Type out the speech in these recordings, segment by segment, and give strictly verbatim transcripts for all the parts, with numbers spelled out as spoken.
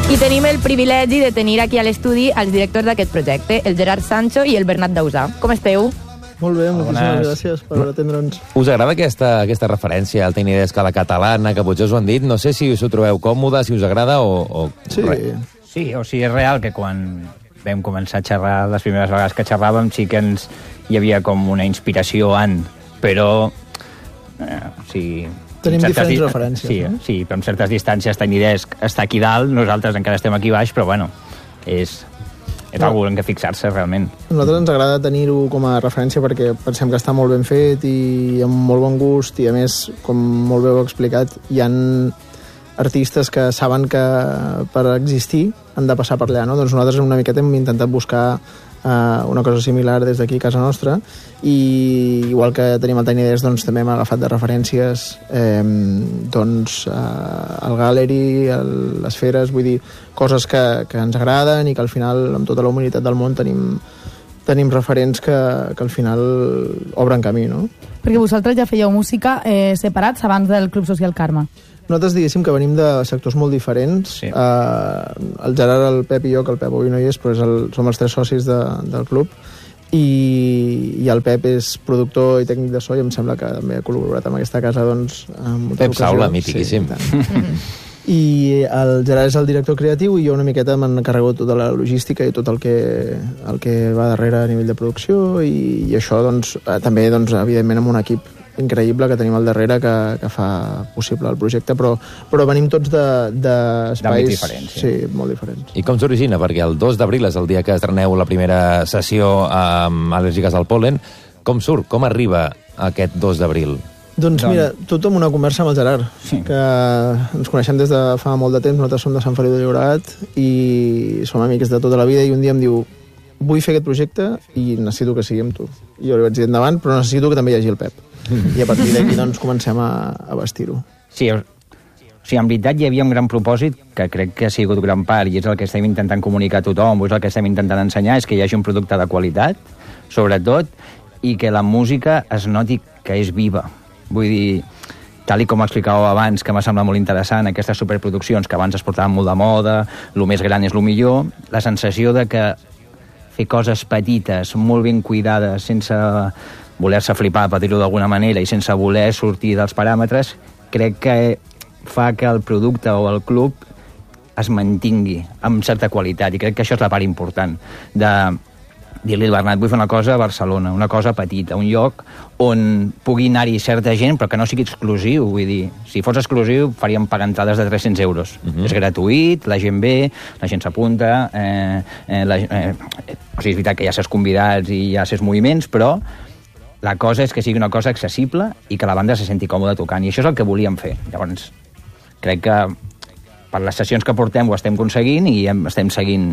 I tenim el privilegi de tenir aquí a l'estudi els directors d'aquest projecte, el Gerard Sancho i el Bernat Dausà. Com esteu? Molt bé, moltíssimes gràcies per atendre'ns. Us agrada aquesta, aquesta referència al Tiny Desk a la catalana, que potser us ho han dit? No sé si us ho trobeu còmode, si us agrada o, o sí. res. Sí, o sigui, és real que quan vam començar a xerrar, les primeres vegades que xerràvem, sí que ens hi havia com una inspiració en, però... Eh, o sigui... Tenim diferents di... referències. Sí, no? sí, però amb certes distàncies Tiny Desk està aquí dalt, nosaltres encara estem aquí baix, però bueno, és, és no. algú en què fixar-se realment. A nosaltres ens agrada tenir-ho com a referència perquè pensem que està molt ben fet i amb molt bon gust i a més, com molt bé heu explicat, hi han artistes que saben que per existir han de passar per allà, no? Doncs nosaltres una miqueta hem intentat buscar Uh, una cosa similar des d'aquí a casa nostra i igual que tenim el Tiny Desk doncs també hem agafat de referències eh, doncs uh, el Gallery, el, les Feres, vull dir, coses que, que ens agraden i que al final amb tota la humanitat del món tenim, tenim referents que, que al final obren camí, no? Perquè vosaltres ja fèieu música eh, separats abans del Club Social Carme. Nosaltres diguéssim que venim de sectors molt diferents. Sí. Uh, el Gerard, el Pep i jo, que el Pep avui no hi és, però és el, som els tres socis de, del club, i, i el Pep és productor i tècnic de so i em sembla que també ha col·laborat amb aquesta casa, doncs, en moltes Pep ocasions. Saula, mitiquíssim. Sí, i el Gerard és el director creatiu i jo una miqueta m'encarrego tota la logística i tot el que, el que va darrere a nivell de producció i, i això, doncs, també, doncs, evidentment, amb un equip increïble que tenim al darrere que, que fa possible el projecte, però, però venim tots d'espais... De, diferents. Sí. sí, molt diferents. I com s'origina? Perquè el dos d'abril és el dia que estreneu la primera sessió amb Al·lèrgiques al pol·len. Com surt? Com arriba aquest dos d'abril? Doncs mira, tot amb una conversa amb el Gerard, sí. que ens coneixem des de fa molt de temps, nosaltres som de Sant Feliu de Llobregat i som amics de tota la vida i un dia em diu vull fer aquest projecte i necessito que sigui amb tu. I jo li vaig dir endavant, però necessito que també hi hagi el Pep. I a partir d'aquí doncs, comencem a, a vestir-ho. Sí, o sigui, en veritat hi havia un gran propòsit que crec que ha sigut gran part i és el que estem intentant comunicar a tothom, és el que estem intentant ensenyar, és que hi hagi un producte de qualitat, sobretot, i que la música es noti que és viva. Vull dir, tal i com explicàveu abans, que m'ha semblat molt interessant, aquestes superproduccions que abans es portaven molt de moda, el més gran és el millor, la sensació de que fer coses petites, molt ben cuidades, sense voler-se flipar, per dir-ho d'alguna manera, i sense voler sortir dels paràmetres, crec que fa que el producte o el club es mantingui amb certa qualitat, i crec que això és la part important de dir-li al Bernat, vull fer una cosa a Barcelona, una cosa petita, un lloc on pugui anar-hi certa gent, però que no sigui exclusiu, vull dir, si fos exclusiu faríem pagar entrades de tres-cents euros. Uh-huh. És gratuït, la gent ve, la gent s'apunta, eh, eh, la, eh, o sigui, és veritat que hi ha certs convidats i hi ha certs moviments, però la cosa és que sigui una cosa accessible i que la banda se senti còmoda tocant, i això és el que volíem fer. Llavors, crec que per les sessions que portem ho estem aconseguint i estem seguint...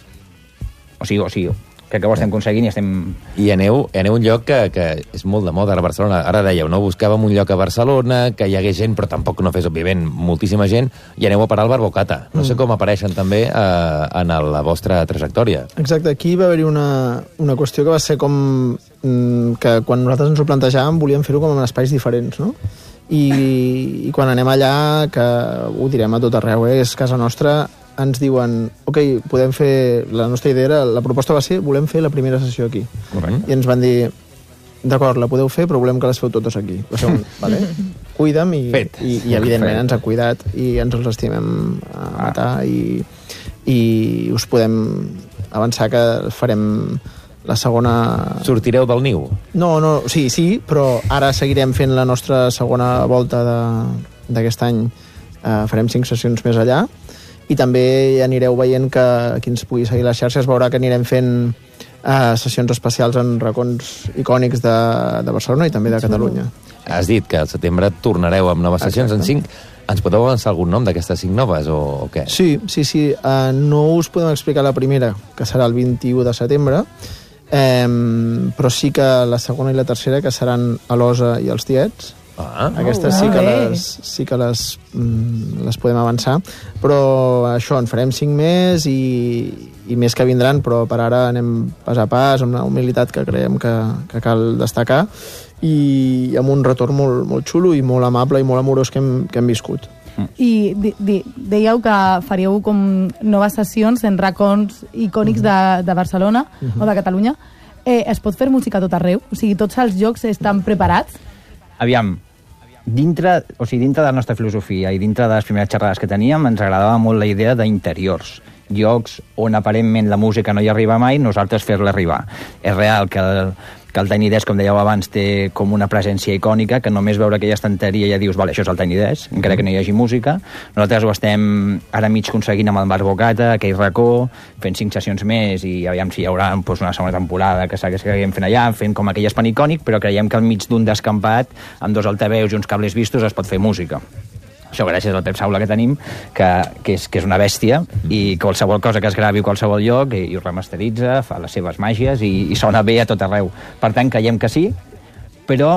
O sigui, o sigui, crec que ho estem aconseguint i estem... I aneu, aneu a un lloc que, que és molt de moda a Barcelona. Ara dèieu, no? Buscàvem un lloc a Barcelona, que hi hagués gent, però tampoc no fes, òbviament, moltíssima gent, i aneu a parar al Barbocata. No mm. sé com apareixen també eh, en la vostra trajectòria. Exacte, aquí va haver-hi una, una qüestió que va ser com... que quan nosaltres ens ho plantejàvem volíem fer-ho com en espais diferents, no? I, i quan anem allà, que ho direm a tot arreu, eh? És casa nostra, ens diuen, ok, podem fer... La nostra idea era, la proposta va ser, volem fer la primera sessió aquí. Correcte. I ens van dir, d'acord, la podeu fer, però volem que les feu totes aquí. Va ser un, vale? Cuida'm i, i, i evidentment ens ha cuidat i ens els estimem a matar i, i us podem avançar que farem la segona... Sortireu del niu? No, no, sí, sí, però ara seguirem fent la nostra segona volta d'aquest any. Uh, farem cinc sessions més allà i també anireu veient que qui ens pugui seguir les xarxes veurà que anirem fent uh, sessions especials en racons icònics de, de Barcelona i també de Catalunya. Has dit que al setembre tornareu amb noves sessions. En cinc. Ens podeu avançar algun nom d'aquestes cinc noves o, o què? Sí, sí, sí. Uh, no us podem explicar la primera, que serà el vint-i-u de setembre, Um, però sí que la segona i la tercera, que seran a l'Osa i els Tiets. Ah, aquestes sí que les, sí que les, mm, les podem avançar, però això, en farem cinc més i, i més que vindran, però per ara anem pas a pas, amb una humilitat que creiem que, que cal destacar i amb un retorn molt, molt xulo i molt amable i molt amorós que hem, que hem viscut. Mm. I di, di, dèieu que faríeu com noves sessions en racons icònics mm. de, de Barcelona mm-hmm. o de Catalunya. Eh, es pot fer música a tot arreu? O sigui, tots els llocs estan preparats? Aviam, dintre, o sigui, dintre de la nostra filosofia i dintre de les primeres xerrades que teníem ens agradava molt la idea d'interiors, llocs on aparentment la música no hi arriba mai, nosaltres fer-la arribar. És real que el, que el Tiny Desk, com dèieu abans, té com una presència icònica, que només veure aquella estanteria ja dius, vale, això és el Tiny Desk, encara que no hi hagi música. Nosaltres ho estem ara mig aconseguint amb el Bar Bocata, aquell racó, fent cinc sessions més, i aviam si hi haurà doncs, una segona temporada que seguim fent allà, fent com aquell espai icònic, però creiem que al mig d'un descampat, amb dos altaveus i uns cables vistos, es pot fer música. Això gràcies al Pep Saula que tenim, que, que, és, que és una bèstia, i qualsevol cosa que es gravi a qualsevol lloc, i, i ho remasteritza, fa les seves màgies, i, i sona bé a tot arreu. Per tant, creiem que sí, però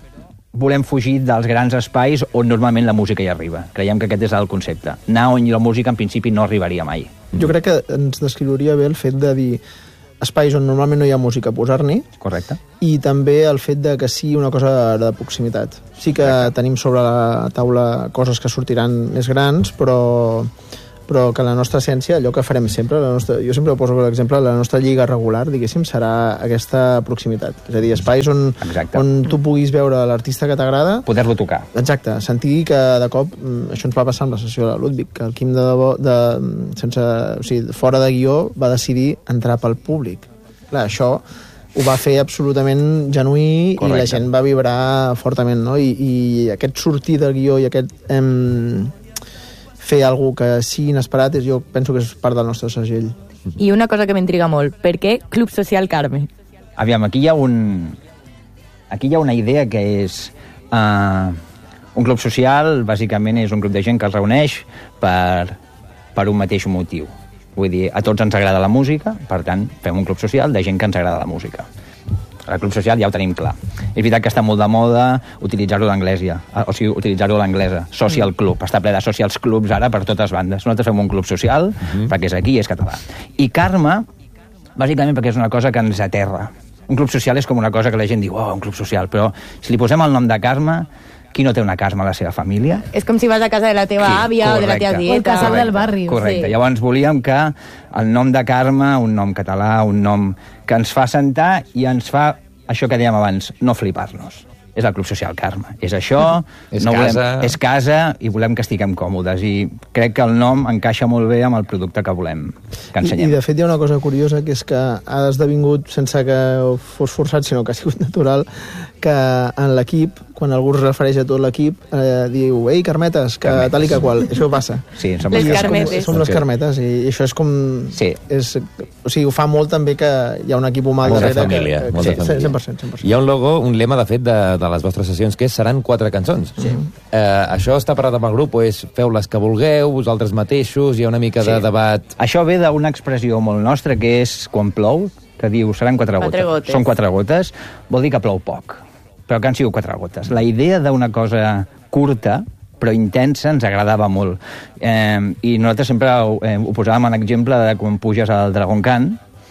volem fugir dels grans espais on normalment la música hi arriba. Creiem que aquest és el concepte. Anar on la música, en principi, no arribaria mai. Jo crec que ens descriuria bé el fet de dir espais on normalment no hi ha música, posar-n'hi. Correcte. I també el fet de que sigui una cosa de proximitat. Sí que Correcte. Tenim sobre la taula coses que sortiran més grans, però, però que la nostra essència, allò que farem sempre, la nostra, jo sempre poso l'exemple, la nostra lliga regular, diguéssim, serà aquesta proximitat. És a dir, espais on, on tu puguis veure l'artista que t'agrada. Poder-lo tocar. Exacte, sentir que de cop, això ens va passar amb la sessió de Ludwig, que el Quim de debò, de, sense, o sigui, fora de guió, va decidir entrar pel públic. Clar, això ho va fer absolutament genuí. Correcte. I la gent va vibrar fortament, no? I, i aquest sortir del guió i aquest... Em, fer alguna que sigui inesperat, jo penso que és part del nostre segell. I una cosa que m'intriga molt, per què Club Social Carme? Aviam, aquí hi ha un... Aquí hi ha una idea que és... Uh, un club social, bàsicament, és un grup de gent que es reuneix per, per un mateix motiu. Vull dir, a tots ens agrada la música, per tant, fem un club social de gent que ens agrada la música. El club social ja ho tenim clar. És veritat que està molt de moda utilitzar-ho d'anglès ja, o sigui, utilitzar-ho a l'anglesa. Social club, està ple de socials clubs ara per totes bandes. Nosaltres fem un club social, uh-huh. perquè és aquí i és català. I Carme, bàsicament perquè és una cosa que ens aterra. Un club social és com una cosa que la gent diu, oh, un club social, però si li posem el nom de Carme, qui no té una Carme a la seva família? És com si vas a casa de la teva sí, àvia correcte. O de la teva tieta. O el casal del barri. Correcte. Sí. Llavors volíem que el nom de Carme, un nom català, un nom que ens fa sentar i ens fa, això que dèiem abans, no flipar-nos. És el Club Social Carme. És això, és, no casa. Volem, és casa i volem que estiguem còmodes. I crec que el nom encaixa molt bé amb el producte que volem que ensenyem. I, i de fet hi ha una cosa curiosa, que és que ha esdevingut, sense que fos forçat, sinó que ha sigut natural, que en l'equip, quan algú es refereix a tot l'equip, eh, diu, ei, Carmetes, que Carmetes. tal i que qual. Això passa. Sí, som les les Carmetes. Som les Carmetes, i això és com... Sí. És, o sigui, ho fa molt també que hi ha un equip humà molta darrere. Família, que, que, molta sí, família. cent per cent, cent per cent. Hi ha un logo, un lema, de fet, de, de les vostres sessions, que és seran quatre cançons. Sí. Eh, això està parlat amb el grup, o és feu les que vulgueu, vosaltres mateixos, hi ha una mica sí. de debat... Això ve d'una expressió molt nostra, que és quan plou, que diu seran quatre, quatre gotes. gotes. Són quatre gotes, vol dir que plou poc, però que han sigut quatre gotes. La idea d'una cosa curta, però intensa, ens agradava molt. Eh, I nosaltres sempre ho, eh, ho posàvem en exemple de quan puges al Dragon Khan,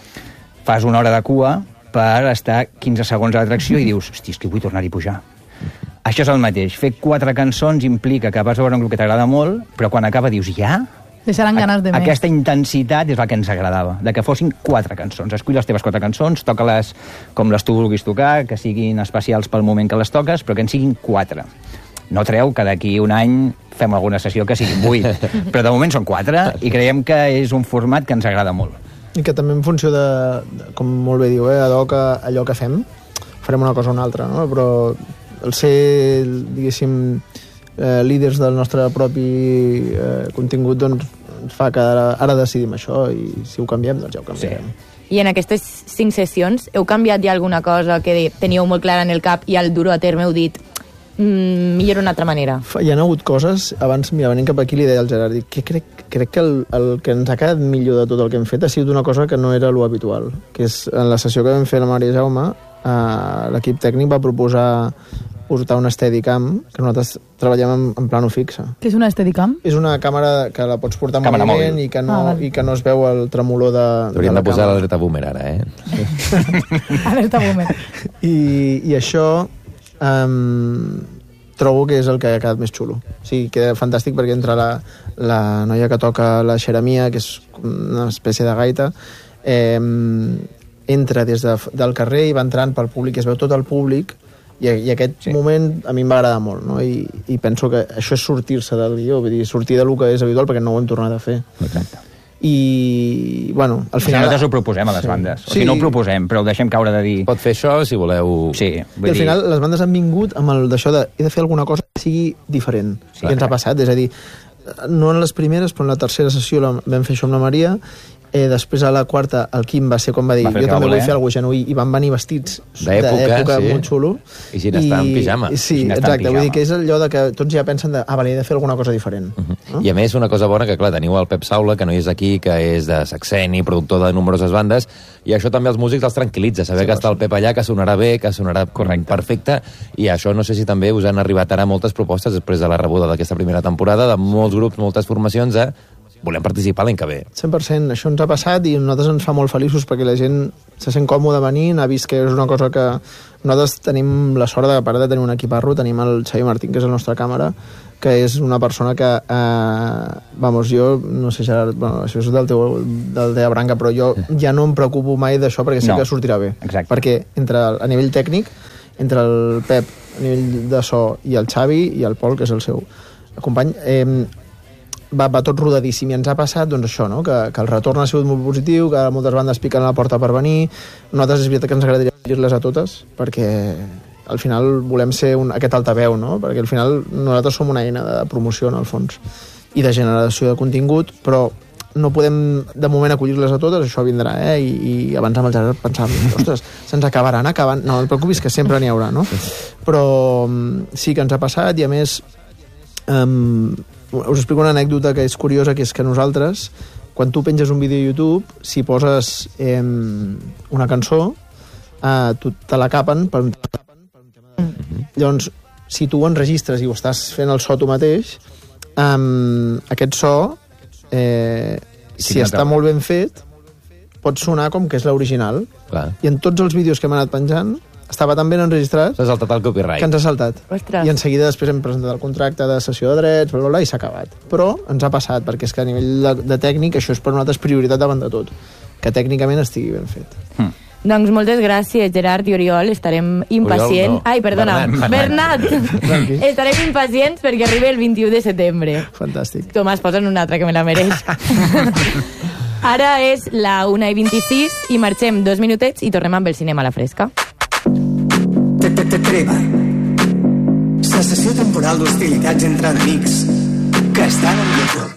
fas una hora de cua per estar quinze segons a l'atracció i dius, hosti, és que vull tornar-hi a pujar. Això és el mateix. Fer quatre cançons implica que vas a veure un grup que t'agrada molt, però quan acaba dius, ja? Deixaran ganes de més. Aquesta intensitat és la que ens agradava, de que fossin quatre cançons. Escull les teves quatre cançons, toca-les com les tu vulguis tocar, que siguin especials pel moment que les toques, però que en siguin quatre. No treu que d'aquí un any fem alguna sessió que siguin vuit, però de moment són quatre i creiem que és un format que ens agrada molt. I que també en funció de, de com molt bé diu, eh, ad hoc a allò que fem, farem una cosa o una altra, no? Però el ser, diguéssim, eh, líders del nostre propi eh, contingut, doncs ens fa que ara, ara decidim això, i si ho canviem, doncs ja ho canviem. Sí. I en aquestes cinc sessions heu canviat ja alguna cosa que teníeu molt clara en el cap i al dur-ho a terme heu dit mm, millor una altra manera? Hi ha hagut coses, abans, mira, venint cap aquí li deia al Gerard, dic, que crec, crec que el, el que ens ha quedat millor de tot el que hem fet ha sigut una cosa que no era lo habitual, que és en la sessió que vam fer a la Maria Jaume, eh, l'equip tècnic va proposar portar una Steadicam, que nosaltres treballem en, en plano fixe. Què és una Steadicam? És una càmera que la pots portar en Càmera moviment mòbil. i que, no, Ah, i que no es veu el tremolor de, Hauríem de de la posar càmera. l'alerta boomer ara, eh? Alerta boomer. I, i això um, trobo que és el que ha quedat més xulo. O sigui, queda fantàstic perquè entra la, la noia que toca la xeremia, que és una espècie de gaita, eh, entra des de, del carrer i va entrant pel públic, es veu tot el públic, i, i aquest sí. moment a mi em va agradar molt, no? I, i penso que això és sortir-se del guió, vull dir, sortir del que és habitual, perquè no ho hem tornat a fer. Exacte. I, bueno, al final... Nosaltres ho proposem a les sí. bandes. O sigui, sí. no ho proposem, però ho deixem caure de dir... Pot fer això si voleu... Sí, vull I al dir... final les bandes han vingut amb el d'això de he de fer alguna cosa que sigui diferent. Sí, I ens ha passat, és a dir, no en les primeres, però en la tercera sessió la, vam fer això amb la Maria, eh, després a la quarta el Quim va ser com va dir, va jo també vull fer alguna cosa genuí, i van venir vestits d'època sí. molt xulo. I si n'està en pijama. Sí, exacte, vull dir que és allò de que tots ja pensen de, ah, vale, he de fer alguna cosa diferent. Uh -huh. no? I a més, una cosa bona, que clar, teniu el Pep Saula, que no és aquí, que és de Saxeni, productor de nombroses bandes, i això també els músics els tranquil·litza, saber sí, que està el Pep allà, que sonarà bé, que sonarà correcte, perfecte, i això no sé si també us han arribat ara moltes propostes després de la rebuda d'aquesta primera temporada, de molts grups, moltes formacions, eh? Volem participar l'any que ve. cent per cent, això ens ha passat i a nosaltres ens fa molt feliços perquè la gent se sent còmode venint, ha vist que és una cosa que nosaltres tenim la sort de, a part de tenir un equiparro, tenim el Xavi Martín, que és la nostra càmera, que és una persona que, eh, vamos, jo, no sé, Gerard, bueno, això és del teu, del teva branca, però jo ja no em preocupo mai d'això perquè sé no. que sortirà bé. Exacte. Perquè entre, a nivell tècnic, entre el Pep, a nivell de so, i el Xavi, i el Pol, que és el seu company, eh, va, va tot rodadíssim, i ens ha passat doncs això, no? que, que el retorn ha sigut molt positiu, que moltes bandes piquen a la porta per venir. Nosaltres és veritat que ens agradaria dir-les a totes, perquè al final volem ser un, aquest altaveu, no? Perquè al final nosaltres som una eina de promoció, en el fons, i de generació de contingut, però no podem de moment acollir-les a totes, això vindrà, eh? I, i abans amb el Gerard pensàvem, ostres, se'ns acabaran acabant, no, no et preocupis que sempre n'hi haurà, no? Però sí que ens ha passat, i a més um, us explico una anècdota que és curiosa, que és que nosaltres, quan tu penges un vídeo a YouTube, si poses eh, una cançó, eh, tu te la capen per un tema de... Mm-hmm. Llavors, si tu ho enregistres i ho estàs fent el so tu mateix, eh, aquest so, eh, si sí, està molt ben fet, pot sonar com que és l'original. I en tots els vídeos que hem anat penjant, estava tan ben enregistrat... S'ha saltat el copyright. Que ens ha saltat. Ostres. I en seguida després hem presentat el contracte de cessió de drets, bla, bla, bla, i s'ha acabat. Però ens ha passat, perquè és que a nivell de, de tècnic això és per nosaltres prioritat davant de tot. Que tècnicament estigui ben fet. Hmm. Doncs moltes gràcies, Gerard i Oriol. Estarem impacients... No. Ai, perdona, Bernat. Bernat. Estarem impacients perquè arriba el vint-i-u de setembre. Fantàstic. Tomàs, posa'n una altra que me la mereix. Ara és la una i vint-i-sis i marxem dos minutets i tornem amb el cinema a la fresca. Treva. Cessació temporal d'hostilitats entre enemics que estan en guerra.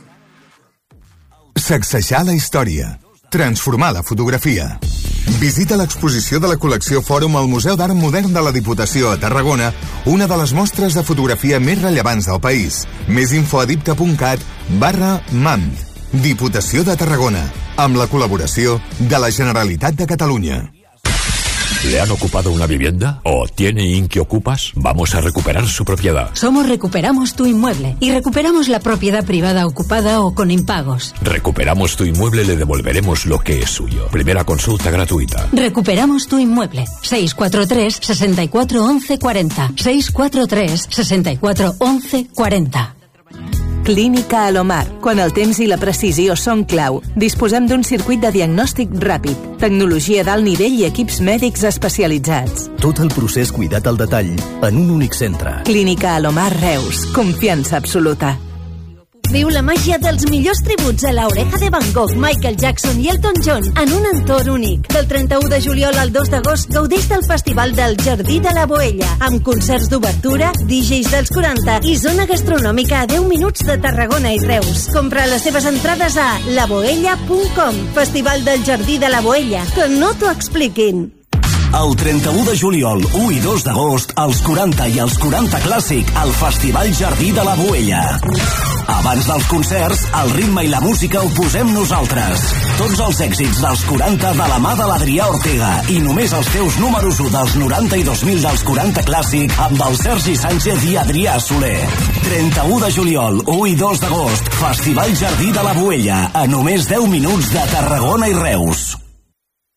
Sacsejar la història. Transformar la fotografia. Visita l'exposició de la col·lecció Fòrum al Museu d'Art Modern de la Diputació a Tarragona, una de les mostres de fotografia més rellevants del país. Més info a dipta punt cat barra mam. Diputació de Tarragona, amb la col·laboració de la Generalitat de Catalunya. ¿Le han ocupado una vivienda? ¿O tiene Inquiocupas? Vamos a recuperar su propiedad. Somos Recuperamos tu Inmueble y recuperamos la propiedad privada ocupada o con impagos. Recuperamos tu Inmueble, le devolveremos lo que es suyo. Primera consulta gratuita. Recuperamos tu Inmueble. seis cuatro tres, seis cuatro, once, cuarenta. seis cuatro tres, seis cuatro, once, cuarenta. Clínica Alomar. Quan el temps i la precisió són clau, disposem d'un circuit de diagnòstic ràpid, tecnologia d'alt nivell i equips mèdics especialitzats. Tot el procés cuidat al detall en un únic centre. Clínica Alomar Reus. Confiança absoluta. Viu la màgia dels millors tributs a l'Oreja de Van Gogh, Michael Jackson i Elton John en un entorn únic. Del trenta-u de juliol al dos d'agost gaudeix del Festival del Jardí de la Boella, amb concerts d'obertura, D Js dels quaranta i zona gastronòmica a deu minuts de Tarragona i Reus. Compra les teves entrades a la boella punt com. Festival del Jardí de la Boella. Que no t'ho expliquin. El trenta-u de juliol, u i dos d'agost, als quaranta i als quaranta Clàssic, al Festival Jardí de la Boella. Abans dels concerts, el ritme i la música ho posem nosaltres. Tots els èxits dels quaranta de la mà de l'Adrià Ortega i només els teus números u dels noranta i dos mil dels quaranta Clàssic amb el Sergi Sánchez i Adrià Soler. trenta-u de juliol, u i dos d'agost, Festival Jardí de la Boella, a només deu minuts de Tarragona i Reus.